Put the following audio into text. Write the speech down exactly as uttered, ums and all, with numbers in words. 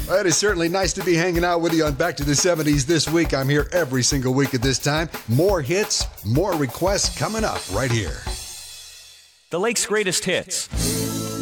Well, it is certainly nice to be hanging out with you on Back to the seventies this week. I'm here every single week at this time. More hits, more requests coming up right here. The Lake's greatest hits.